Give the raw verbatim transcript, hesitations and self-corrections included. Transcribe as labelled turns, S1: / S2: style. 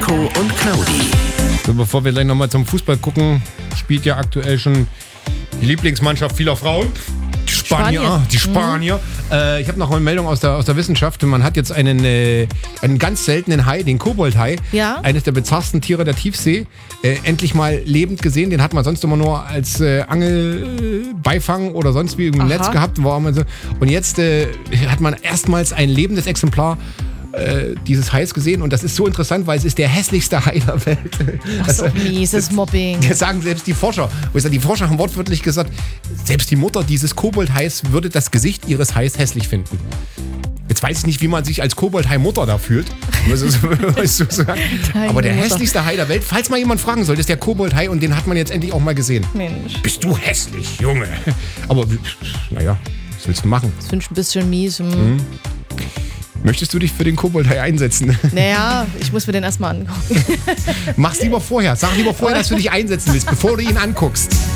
S1: Heiko und Claudi.
S2: So, bevor wir gleich nochmal zum Fußball gucken, spielt ja aktuell schon die Lieblingsmannschaft vieler Frauen. Die Spanier.
S3: Spanien.
S2: Die Spanier. Mhm. Äh, ich habe noch eine Meldung aus der, aus der Wissenschaft. Man hat jetzt einen, äh, einen ganz seltenen Hai, den Koboldhai.
S3: Ja.
S2: Eines der bizarrsten Tiere der Tiefsee. Äh, endlich mal lebend gesehen. Den hat man sonst immer nur als äh, Angelbeifang oder sonst wie im
S3: Aha.
S2: Netz gehabt. War immer so. Und jetzt äh, hat man erstmals ein lebendes Exemplar äh, dieses Hais gesehen. Und das ist so interessant, weil es ist der hässlichste Hai der Welt.
S3: Ach so, mieses Mobbing.
S2: Das sagen selbst die Forscher. Die Forscher haben wortwörtlich gesagt, selbst die Mutter dieses Koboldhais würde das Gesicht ihres Hais hässlich finden. Jetzt weiß ich nicht, wie man sich als Koboldhai-Mutter da fühlt. Aber der hässlichste Hai der Welt, falls mal jemand fragen soll, ist der Koboldhai und den hat man jetzt endlich auch mal gesehen.
S3: Mensch.
S2: Bist du hässlich, Junge? Aber naja, was willst du machen?
S3: Das finde ich ein bisschen mies. Hm.
S2: Mhm. Möchtest du dich für den Koboldhai einsetzen?
S3: Naja, ich muss mir den erstmal angucken.
S2: Mach's lieber vorher. Sag lieber vorher, dass du dich einsetzen willst, bevor du ihn anguckst.